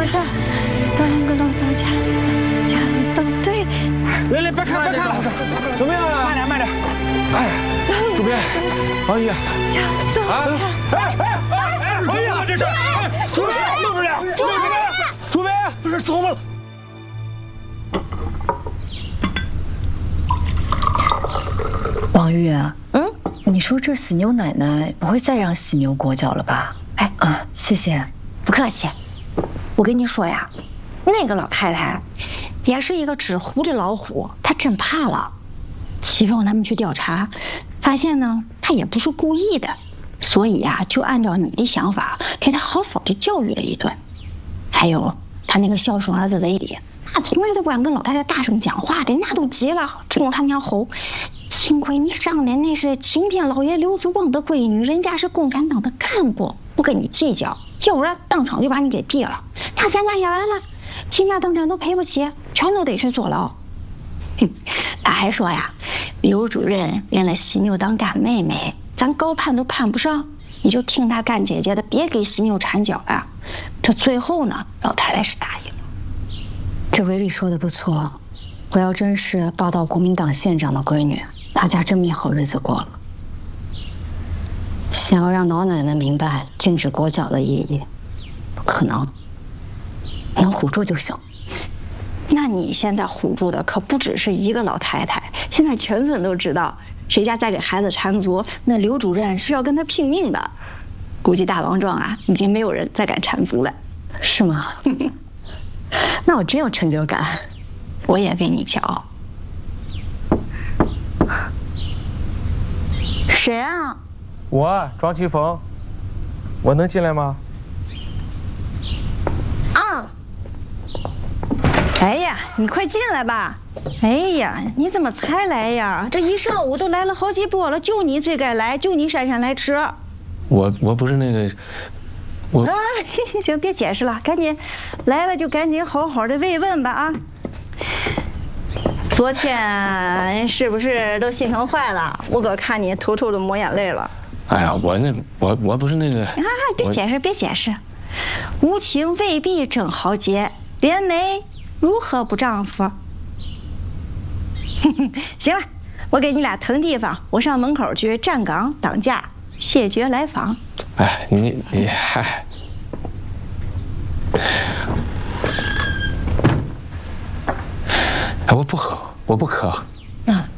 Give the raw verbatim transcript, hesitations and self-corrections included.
家，当个老东家，家都对。 来来，别看别看了，怎么样啊？慢点慢点。哎，主编，哎呀， 家都家。 哎哎哎！哎呀，这是！主编，愣着点！主编，主编，不是怎么了？ 王玉啊，嗯，你说这死牛奶奶不会再让犀牛裹脚了吧？哎啊，谢谢， 不客气。我跟你说呀，那个老太太也是一个纸糊的老虎，她真怕了。欺负他们去调查，发现呢，她也不是故意的，所以呀，就按照你的想法，给她好好的教育了一顿。还有她那个孝顺儿子威力，那从来都不敢跟老太太大声讲话的，那都急了，只用他娘吼。 幸亏你上的那是青天老爷刘祖旺的闺女，人家是共产党的干部，不跟你计较，要不然当场就把你给毙了。那咱家也完了，倾家荡产都赔不起，全都得去坐牢。哼，他还说呀，刘主任认了犀牛当干妹妹，咱高攀都攀不上，你就听他干姐姐的，别给犀牛缠脚啊。这最后呢，老太太是答应了。 这威力说的不错，我要真是报到国民党县长的闺女。 大家真没好日子过了。想要让老奶奶明白禁止裹脚的意义，不可能。能唬住就行。 那你现在唬住的可不只是一个老太太，现在全村都知道，谁家再给孩子缠足，那刘主任是要跟他拼命的。估计大王庄啊，已经没有人再敢缠足了。 是吗？那我真有成就感。 我也为你骄傲。 谁啊？ 我庄奇峰，我能进来吗？ 啊！哎呀，你快进来吧！哎呀，你怎么才来呀？这一上午都来了好几波了，就你最该来，就你姗姗来迟。 我我不是那个，我啊，行，别解释了，赶紧来了就赶紧好好的慰问吧啊！ 昨天是不是都心疼坏了？我哥看你偷偷的抹眼泪了。 哎呀，我那我我不是那个。 啊，别解释，别解释。无情未必真豪杰，怜美如何不丈夫？行了，我给你俩腾地方，我上门口去站岗挡驾，谢绝来访。 哎，你你嗨。 哎，我不喝，我不渴。